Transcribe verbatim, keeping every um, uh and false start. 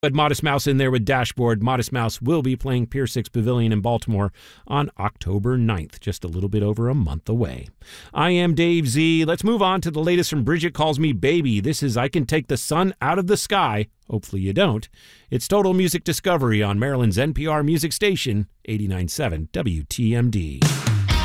But Modest Mouse in there with Dashboard. Modest Mouse will be playing Pier six Pavilion in Baltimore on October ninth, just a little bit over a month away. I am Dave Z. Let's move on to the latest from Bridget Calls Me Baby. This is I Can Take the Sun Out of the Sky. Hopefully you don't. It's Total Music Discovery on Maryland's N P R music station, eighty-nine point seven W T M D.